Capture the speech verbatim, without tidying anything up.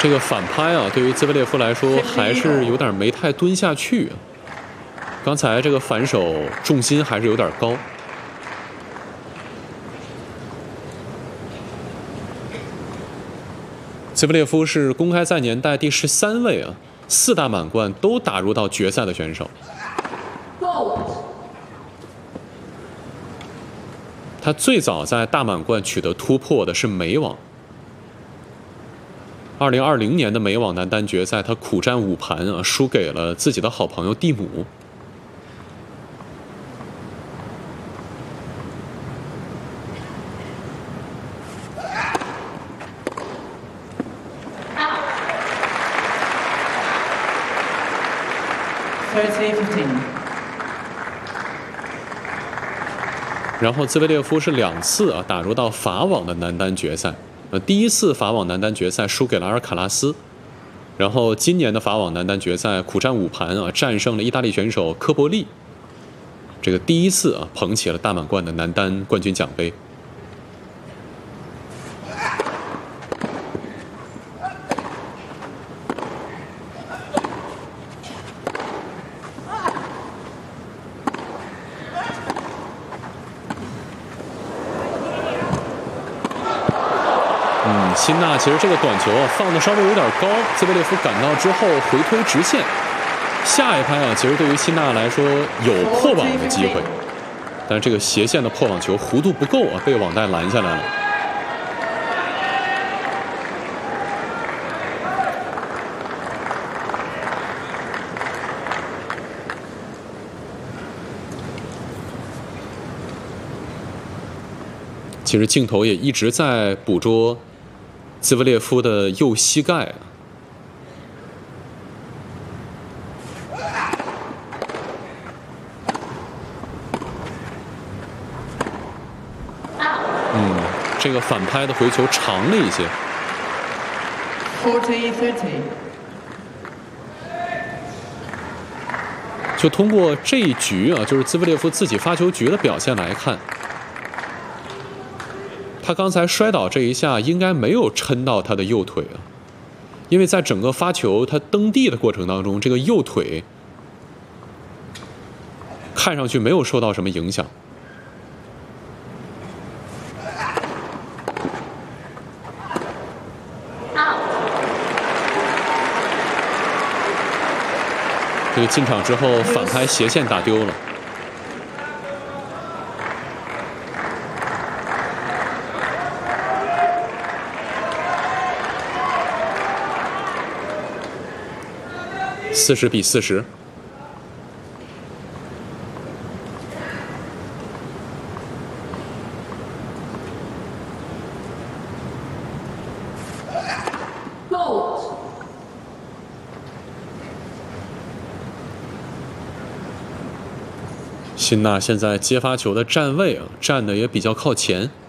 这个反拍啊，对于兹维列夫来说还是有点没太蹲下去。刚才这个反手重心还是有点高。兹维列夫是公开赛年代第十三位啊，四大满贯都打入到决赛的选手。他最早在大满贯取得突破的是美网。二零二零年的美网男单决赛，他苦战五盘啊，输给了自己的好朋友蒂姆。然后兹维列夫是两次啊打入到法网的男单决赛，呃，第一次法网男单决赛输给了阿尔卡拉斯，然后今年的法网男单决赛苦战五盘啊，战胜了意大利选手科博利，这个第一次啊捧起了大满贯的男单冠军奖杯。辛纳其实这个短球啊放的稍微有点高，兹维列夫赶到之后回推直线，下一拍啊其实对于辛纳来说有破网的机会，但是这个斜线的破网球弧度不够啊，被网带拦下来了。其实镜头也一直在捕捉兹维列夫的右膝盖。嗯，这个反拍的回球长了一些。就通过这一局啊，就是兹维列夫自己发球局的表现来看，他刚才摔倒这一下应该没有抻到他的右腿啊，因为在整个发球他蹬地的过程当中，这个右腿看上去没有受到什么影响。这个进场之后反拍斜线打丢了。四十比四十。辛纳现在接发球的站位啊，站的也比较靠前。